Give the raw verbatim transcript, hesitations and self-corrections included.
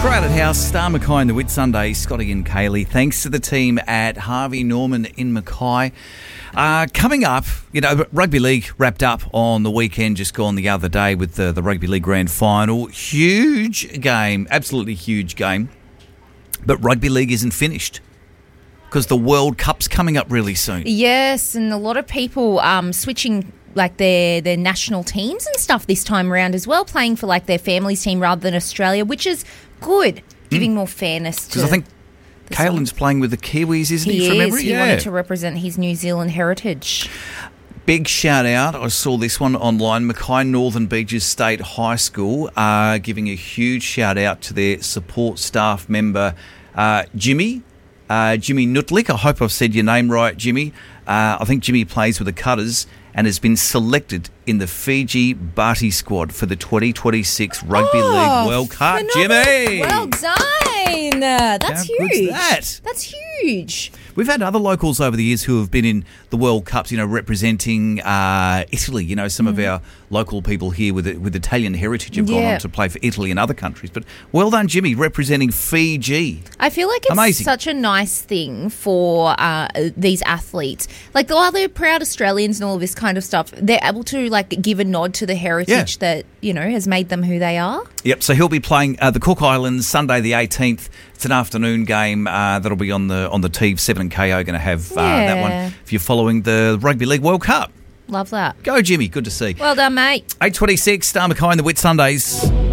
Crowded House, Star Mackay and the Whit Sunday, Scotty and Kaylee. Thanks to the team at Harvey Norman in Mackay. Uh, coming up, you know, Rugby League wrapped up on the weekend, just gone the other day with the, the Rugby League Grand Final. Huge game, absolutely huge game. But Rugby League isn't finished because the World Cup's coming up really soon. Yes, and a lot of people um, switching like their their national teams and stuff this time around as well, playing for like their family's team rather than Australia, which is good, giving mm. more fairness to. Because I think Caelan's playing with the Kiwis, isn't he? He from is. memory? He yeah. wanted to represent his New Zealand heritage. Big shout out. I saw this one online. Mackay Northern Beaches State High School are giving a huge shout out to their support staff member, uh, Jimmy. Uh, Jimmy Nutlik. I hope I've said your name right, Jimmy. Uh, I think Jimmy plays with the Cutters and has been selected in the Fiji Bati squad for the twenty twenty-six Rugby oh, League World Cup. Phenomenal. Jimmy! Well done! That's How huge. good's that? That's huge. We've had other locals over the years who have been in the World Cups, you know, representing uh, Italy. You know, some mm. of our local people here with with Italian heritage have yeah. gone on to play for Italy and other countries. But well done, Jimmy, representing Fiji. I feel like it's Amazing. Such a nice thing for uh, these athletes. Like, while they're proud Australians and all of this kind of stuff, they're able to, like, give a nod to the heritage yeah. that, you know, has made them who they are. Yep, so he'll be playing uh, the Cook Islands Sunday the eighteenth. It's an afternoon game uh, that'll be on the on the T V. seven and K O going to have uh, yeah. that one if you're following the Rugby League World Cup. Love that. Go, Jimmy. Good to see. Well done, mate. eight twenty-six, Star Mackay and the Whit Sundays.